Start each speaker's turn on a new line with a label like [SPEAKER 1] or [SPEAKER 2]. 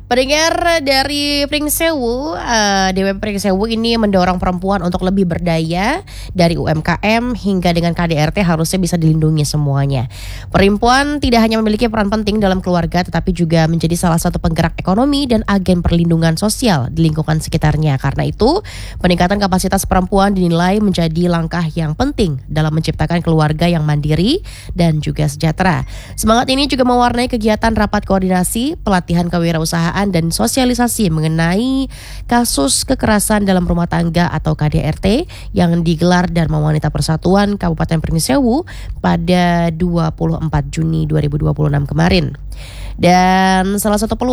[SPEAKER 1] Pendengar dari Pringsewu, DWP Pringsewu ini mendorong perempuan untuk lebih berdaya dari UMKM hingga dengan KDRT harusnya bisa dilindungi semuanya. Perempuan tidak hanya memiliki peran penting dalam keluarga tetapi juga menjadi salah satu penggerak ekonomi dan agen perlindungan sosial di lingkungan sekitarnya. Karena itu, peningkatan kapasitas perempuan dinilai menjadi langkah yang penting dalam menciptakan keluarga yang mandiri dan juga sejahtera. Semangat ini juga mewarnai kegiatan rapat koordinasi, pelatihan kewirausahaan dan sosialisasi mengenai kasus kekerasan dalam rumah tangga atau KDRT yang digelar Dharma Wanita Persatuan Kabupaten Pringsewu pada 24 Juni 2026 kemarin. Dan salah satu